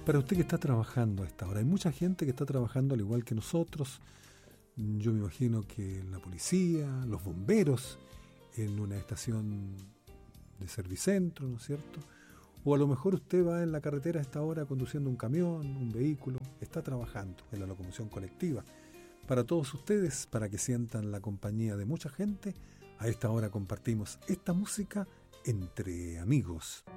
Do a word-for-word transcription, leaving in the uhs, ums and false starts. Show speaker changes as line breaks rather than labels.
Para usted que está trabajando a esta hora, hay mucha gente que está trabajando al igual que nosotros. Yo me imagino que la policía, los bomberos, en una estación de Servicentro, ¿no es cierto? O a lo mejor usted va en la carretera a esta hora conduciendo un camión, un vehículo, está trabajando en la locomoción colectiva. Para todos ustedes, para que sientan la compañía de mucha gente, a esta hora compartimos esta música entre amigos.